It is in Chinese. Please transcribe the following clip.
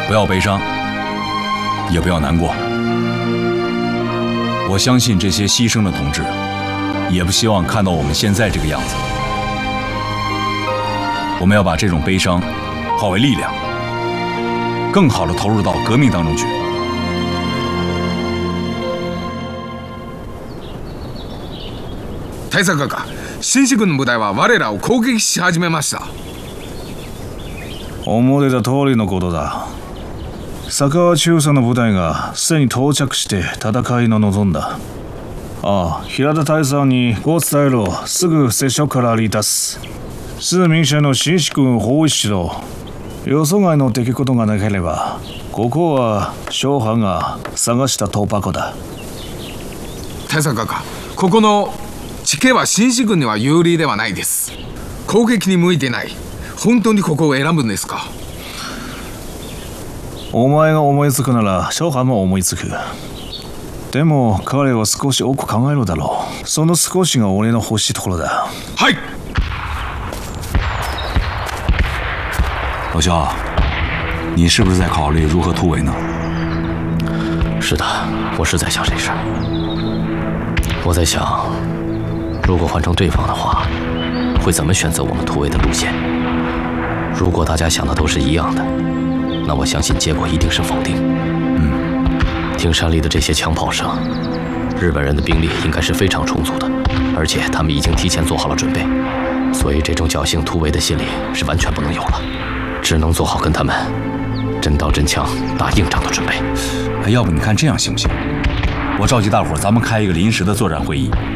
不要悲伤，也不要难过。我相信这些牺牲的同志，也不希望看到我们现在这个样子。我们要把这种悲伤化为力量，更好地投入到革命当中去。 大佐閣下、新四軍の部隊は我らを攻撃し始めました。 思ってた通りのことだ。佐川中佐の部隊がすでに到着して戦いの望んだ。ああ、平田大佐にこう伝えろ。すぐ接触から離脱。数民者の新四軍包囲しろ。予想外の出来事がなければ、ここは小藩が探した突破口だ。 大佐閣下、ここの地形は新四軍には有利ではないです。攻撃に向いてない。本当にここを選ぶんですか？ お前が思いつくなら小藩も思いつく。でも彼は少し多く考えるだろう。その少しが俺の欲しいところだ。 はい。 老肖，你是不是在考虑如何突围呢？ 是的，我是在想这事儿。我在想，如果换成对方的话，会怎么选择我们突围的路线？如果大家想的都是一样的，那我相信结果一定是否定。听山里的这些枪炮声，日本人的兵力应该是非常充足的，而且他们已经提前做好了准备，所以这种侥幸突围的心理是完全不能有了，只能做好跟他们真刀真枪打硬仗的准备。 要不你看这样行不行？我召集大伙，咱们开一个临时的作战会议，